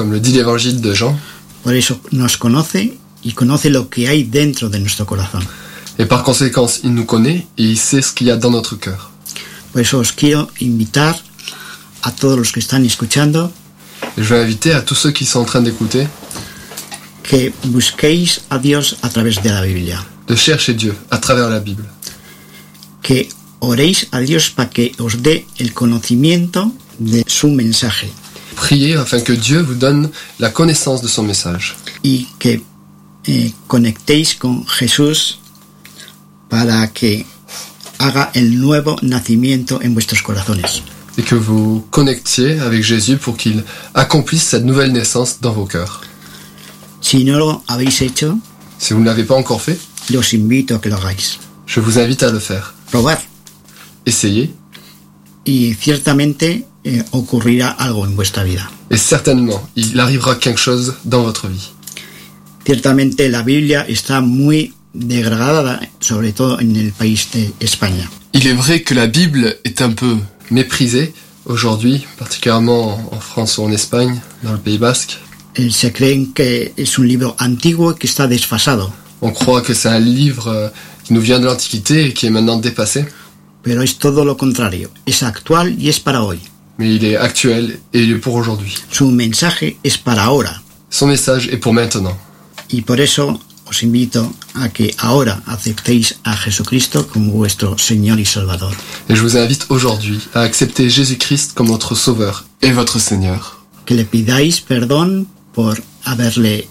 comme le dit l'évangile de Jean. Por eso nos conoce y conoce lo que hay dentro de nuestro corazón. Et par conséquence, il nous connaît et il sait ce qu'il y a dans notre cœur. Por eso os quiero invitar a todos los que están escuchando Et je vais inviter à tous ceux qui sont en train d'écouter que busquéis a Dios a través de la Biblia, de chercher Dieu à travers la Bible. que oréis a Dios para que os dé el conocimiento de su mensaje Priez afin que Dieu vous donne la connaissance de son message. y que conectéis con Jesús para que haga el nuevo nacimiento en vuestros corazones. Et que vous connectiez avec Jésus pour qu'il accomplisse cette nouvelle naissance dans vos cœurs. Si no lo habéis hecho, Si vous ne l'avez pas encore fait, yo os invito a que lo hagáis. je vous invite à le faire. Probar. Essayez, Y ciertamente ocurrirá algo en vuestra vida. et certainement, il arrivera quelque chose dans votre vie. Ciertamente la Biblia está muy degradada, sobre todo en el país de España. Il est vrai que la Bible est un peu méprisée aujourd'hui, particulièrement en France ou en Espagne, dans le Pays Basque. Se creen que es un libro antiguo que está desfasado, On croit que c'est un livre qui nous vient de l'Antiquité et qui est maintenant dépassé, pero es todo lo contrario. Es actual y es para hoy. mais il est actuel et il est pour aujourd'hui. Su mensaje es para ahora. Son message est pour maintenant. Y por eso os invito a que ahora aceptéis a Jesucristo como vuestro Señor y Salvador. Et je vous invite aujourd'hui à accepter Jésus-Christ comme votre Sauveur et votre Seigneur. Que le pidáis perdón por haberle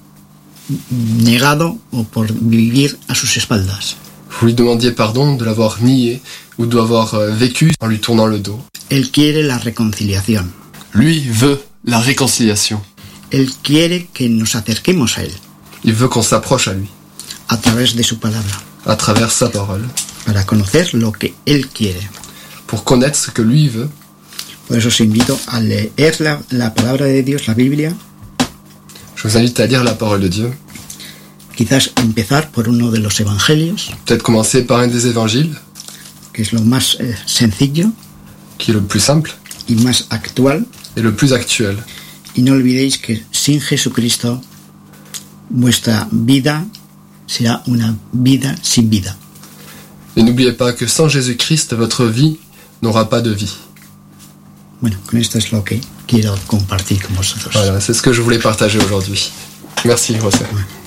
negado o por vivir a sus espaldas. Vous lui demandiez pardon de l'avoir nié ou de l'avoir vécu en lui tournant le dos. Él quiere la reconciliación. Lui veut la réconciliation. Él quiere que nos acerquemos a Él Il veut qu'on s'approche à lui, a través de su palabra, à travers sa parole, para conocer lo que Él quiere. pour connaître ce que lui veut. Por eso os invito a leer la palabra de Dios, la Biblia, Je vous invite à lire la parole de Dieu. quizás empezar por uno de los evangelios, Peut-être commencer par un des évangiles, que es lo más sencillo qui est le plus simple y más actual. et le plus actuel. Y no olvidéis que sin Jesucristo vuestra vida será una vida sin vida. Et n'oubliez pas que sans Jésus-Christ, votre vie n'aura pas de vie. Bueno, con esto es lo que quiero compartir con vosotros. Voilà, c'est ce que je voulais partager aujourd'hui. Merci, José. Bueno.